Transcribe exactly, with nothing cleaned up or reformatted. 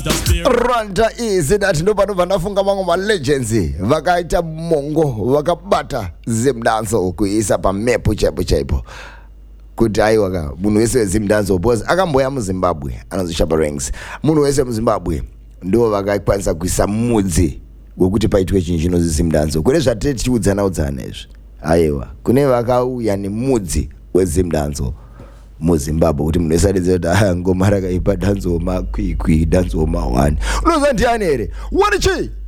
Rwanda is that nobody vanafunga mango ma legends vakaita mongo vakabata zimdanzo kuisa pa map chapo chapo kuti aiwa munhu wese zimdanzo boss akamboya mu Zimbabwe anozoshapa ranks munhu wese mu Zimbabwe ndo vakakwanisa kuisa mudzi wekuti paitwe chinhu chinozi zimdanzo kune zvatete chiudzana udzana izvi aiwa kune vakauya nemudzi wezimdanzo mu Zimbabwe kuti munhu esadze kuti ngoma rakaipa danzo makwikwi danzo ma one unozwa ndiani ere wanichi